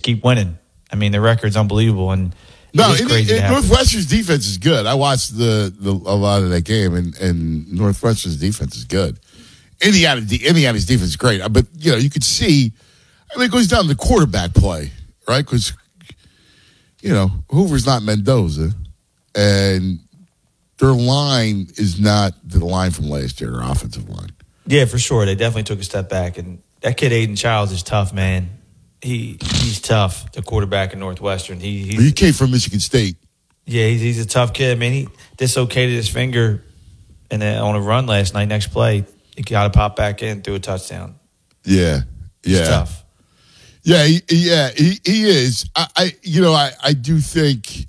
keep winning. I mean, the record's unbelievable, and no, it is crazy to have. Northwestern's defense is good. I watched a lot of that game, and Northwestern's defense is good. Indiana's defense is great, but you could see. I mean, it goes down to the quarterback play, right? Because Hoover's not Mendoza, and their line is not the line from last year, their offensive line. Yeah, for sure. They definitely took a step back. And that kid, Aiden Childs, is tough, man. He's tough, the quarterback in Northwestern. He came from Michigan State. Yeah, he's a tough kid. I mean, he dislocated his finger on a run last night. Next play, he got to pop back in, threw a touchdown. Yeah. He's tough. Yeah, he is. I do think.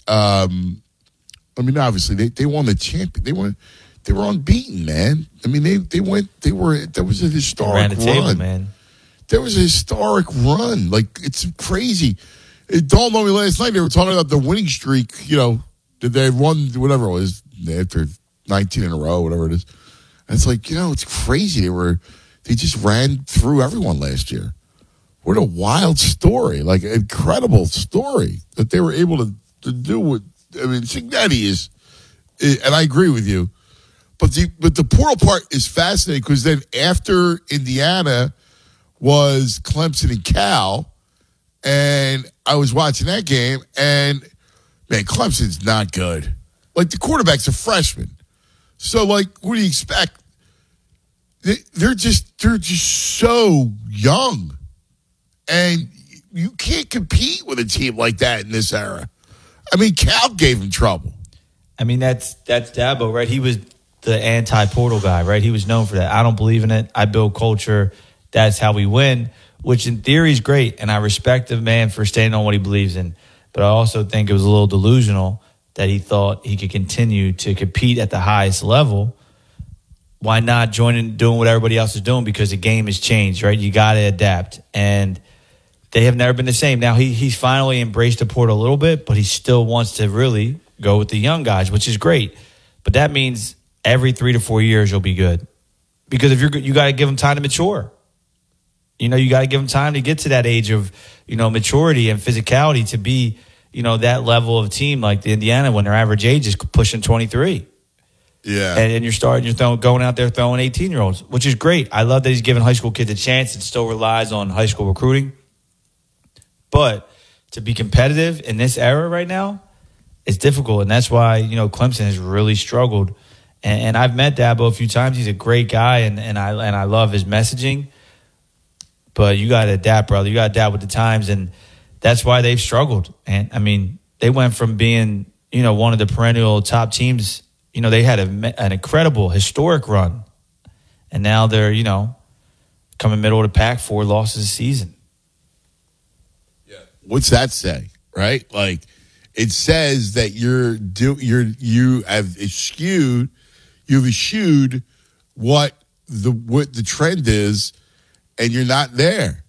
Obviously they won the champion. They were unbeaten, man. I mean, that was a historic ran the table, run, man. There was a historic run. Like, it's crazy. It dawned on me last night. They were talking about the winning streak. Did they won whatever it was after 19 in a row, whatever it is. And it's like, it's crazy. They just ran through everyone last year. What a wild story! Like, an incredible story that they were able to do. Cignetti is, and I agree with you. But the portal part is fascinating because then after Indiana was Clemson and Cal, and I was watching that game, and man, Clemson's not good. Like, the quarterback's a freshman, so like, what do you expect? They're just so young, and you can't compete with a team like that in this era. I mean, Cal gave him trouble. I mean, that's Dabo, right? He was the anti-portal guy, right? He was known for that. I don't believe in it. I build culture. That's how we win, which in theory is great. And I respect the man for standing on what he believes in. But I also think it was a little delusional that he thought he could continue to compete at the highest level. Why not join in doing what everybody else is doing? Because the game has changed, right? You got to adapt. And they have never been the same. Now, he's finally embraced the portal a little bit, but he still wants to really go with the young guys, which is great. But that means every 3 to 4 years you'll be good. Because if you got to give them time to mature. You got to give them time to get to that age of, maturity and physicality to be, that level of team like the Indiana when their average age is pushing 23. Yeah. And you're going out there throwing 18-year-olds, which is great. I love that he's giving high school kids a chance and still relies on high school recruiting. But to be competitive in this era right now, it's difficult. And that's why, Clemson has really struggled. And I've met Dabo a few times. He's a great guy, and I love his messaging. But you got to adapt, brother. You got to adapt with the times, and that's why they've struggled. And, I mean, they went from being, one of the perennial top teams. They had an incredible, historic run. And now they're, coming middle of the pack, 4 losses a season. Yeah. What's that say, right? Like, it says that you have eschewed what the trend is, and you're not there.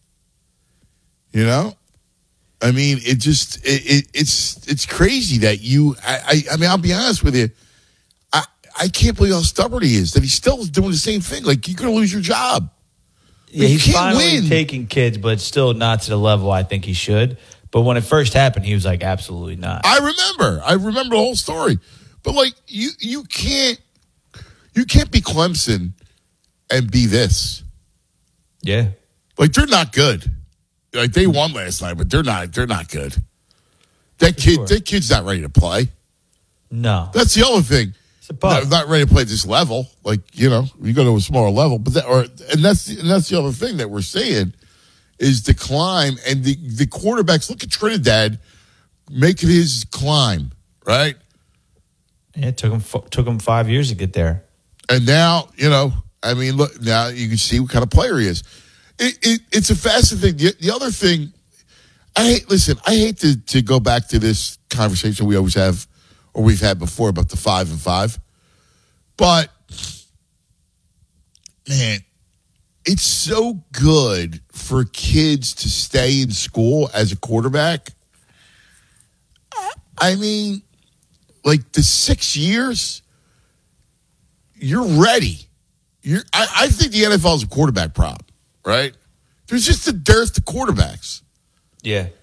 I mean, it's crazy that you. I mean, I'll be honest with you. I can't believe how stubborn he is. That he's still doing the same thing. Like, you're going to lose your job. Yeah, he's finally taking kids, but still not to the level I think he should. But when it first happened, he was like, absolutely not. I remember the whole story. But like, you can't be Clemson and be this. Yeah. Like, they're not good. Like, they won last night, but they're not good. That kid's not ready to play. No. That's the other thing. Not ready to play at this level. Like, you go to a smaller level. But that's the other thing that we're seeing is the climb, and the quarterbacks. Look at Trinidad making his climb, right? Yeah, it took him 5 years to get there. And now, look, now you can see what kind of player he is. It's a fascinating thing. The other thing, I hate to go back to this conversation we always have, or we've had before, about the 5 and 5. But, man, it's so good for kids to stay in school as a quarterback. I mean, like, the 6 years, you're ready. I think the NFL is a quarterback problem, right? There's just a dearth of quarterbacks. Yeah.